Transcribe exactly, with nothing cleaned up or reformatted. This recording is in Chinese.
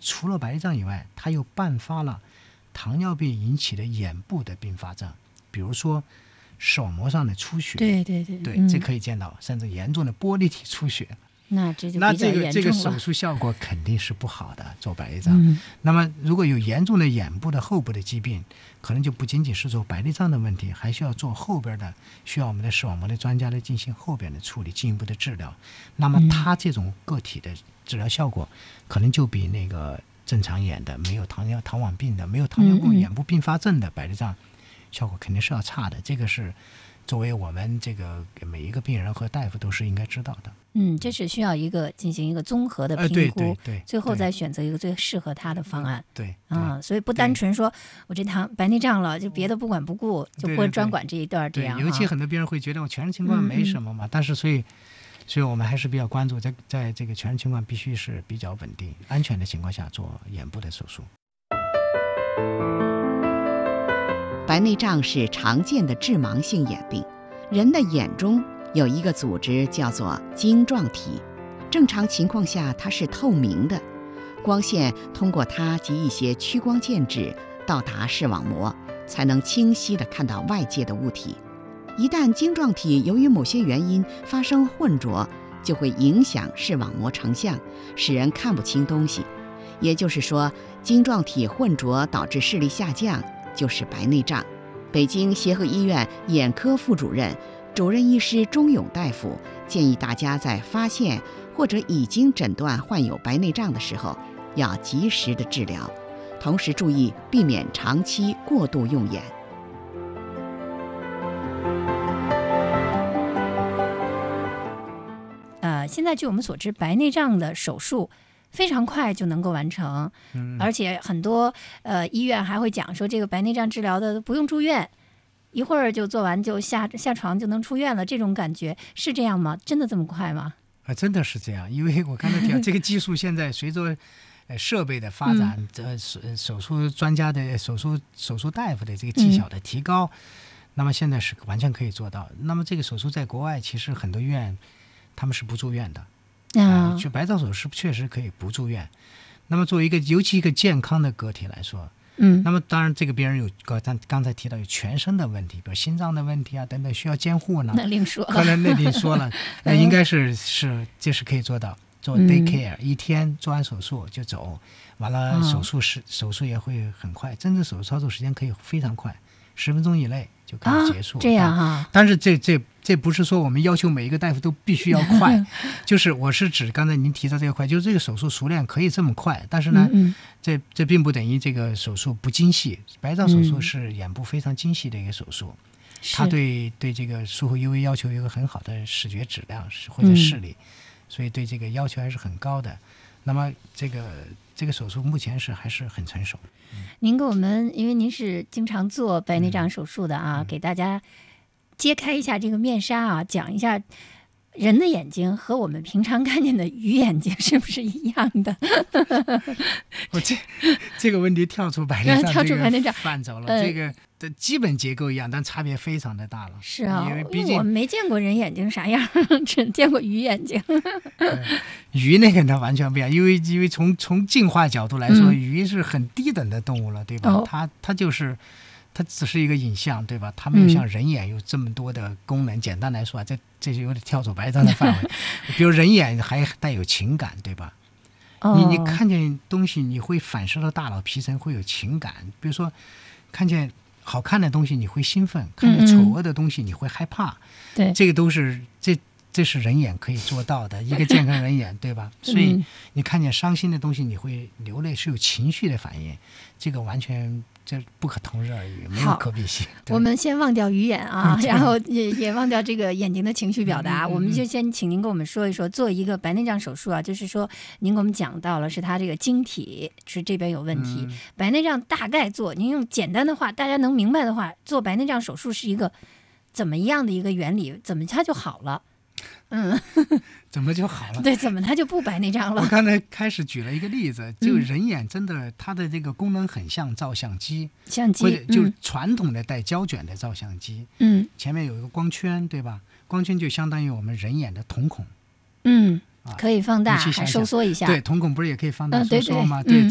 除了白内障以外，它又伴发了糖尿病引起的眼部的并发症，比如说视网膜上的出血， 对对对对、 嗯、 这可以见到，甚至严重的玻璃体出血。 那这就那比较严重了。 这个这个手术效果肯定是不好的，做白内障、 嗯。 那么如果有严重的眼部的后部的疾病，可能就不仅仅是做白内障的问题，还需要做后边的，需要我们的视网膜的专家来进行后边的处理，进一步的治疗。那么它这种个体的治疗效果，可能就比那个正常眼的、没有糖尿糖网病的、没有糖尿病眼部并发症的白内障效果肯定是要差的。这个是作为我们这个每一个病人和大夫都是应该知道的。 嗯，这是需要一个进行一个综合的评估， 呃、对对对， 最后再选择一个最适合他的方案。 对， 啊、嗯，所以不单纯说我这糖白内障了，就别的不管不顾，就或者专管这一段这样。 对，尤其很多病人会觉得我全身情况没什么嘛，嗯、但是所以，所以我们还是比较关注在在这个全身情况必须是比较稳定、安全的情况下做眼部的手术。 白内障是常见的致盲性眼病，人的眼中有一个组织叫做晶状体，正常情况下它是透明的，光线通过它及一些屈光介质到达视网膜，才能清晰地看到外界的物体。一旦晶状体由于某些原因发生混浊，就会影响视网膜成像，使人看不清东西。也就是说，晶状体混浊导致视力下降，就是白内障。北京协和医院眼科副主任、主任医师钟勇大夫建议大家在发现或者已经诊断患有白内障的时候，要及时的治疗，同时注意避免长期过度用眼。 呃，现在据我们所知，白内障的手术非常快就能够完成， 嗯、 而且很多呃医院还会讲说，这个白内障治疗的不用住院，一会儿就做完就下下床就能出院了，这种感觉是这样吗？真的这么快吗？ 啊，真的是这样，因为我刚才提到这个技术现在随着呃设备的发展，这、嗯、手手术专家的手术手术大夫的这个技巧的提高、嗯，那么现在是完全可以做到。那么这个手术在国外其实很多医院他们是不住院的。啊，去、呃、白照手术确实可以不住院。那么作为一个尤其一个健康的个体来说， 嗯， 那么当然这个病人有刚刚才提到有全身的问题，比如心脏的问题啊等等，需要监护呢， 那另说了， 可能那另说了，那应该是是这是可以做到。做 day care、嗯、一天做完手术就走，完了手术是、哦、手术也会很快，真正手术操作时间可以非常快，十分钟以内就可以结束。 啊、这样啊？ 但是这这这不是说我们要求每一个大夫都必须要快，就是我是指刚才您提到这个快，就是这个手术熟练可以这么快，但是呢， 嗯嗯这这并不等于这个手术不精细。白照手术是眼部非常精细的一个手术，嗯、它对对这个术后 U V 要求有一个很好的视觉质量或者视力。嗯，所以对这个要求还是很高的。那么这个这个手术目前是还是很成熟。 嗯、您给我们，因为您是经常做白内障手术的啊，嗯、给大家揭开一下这个面纱啊，讲一下人的眼睛和我们平常看见的鱼眼睛是不是一样的？ 我这这个问题跳出白内障跳出白内障范畴了，呃、这个的基本结构一样，但差别非常的大了。 是啊， 因为毕竟我们没见过人眼睛啥样，只见过鱼眼睛。 鱼那个呢完全不一样，因为因为从从进化角度来说， 嗯、 鱼是很低等的动物了，对吧？ 哦、 它它就是它只是一个影像，对吧？它没有像人眼有这么多的功能。嗯、简单来说啊，这这就有点跳出白内障的范围。比如人眼还带有情感，对吧？ 哦、 你你看见东西，你会反射到大脑皮层，会有情感。比如说，看见好看的东西你会兴奋，看见丑恶的东西你会害怕。 对、嗯， 这个都是这这是人眼可以做到的，一个健康人眼，对吧？所以你看见伤心的东西你会流泪，是有情绪的反应，这个完全这不可同日而语，没有可比性。 我们先忘掉鱼眼啊，然后也也忘掉这个眼睛的情绪表达。 嗯、 我们就先请您跟我们说一说，做一个白内障手术啊，就是说您给我们讲到了是它这个晶体是这边有问题，嗯、白内障大概做，您用简单的话大家能明白的话，做白内障手术是一个怎么样的一个原理，怎么它就好了？嗯， 怎么就好了？ 对，怎么它就不白内障了？ 我刚才开始举了一个例子，就人眼真的它的这个功能很像照相机， 相机或者就传统的带胶卷的照相机， 嗯， 前面有一个光圈，对吧？光圈就相当于我们人眼的瞳孔， 嗯，可以放大还收缩一下。 对，瞳孔不是也可以放大、 嗯、 收缩吗？ 对对， 对，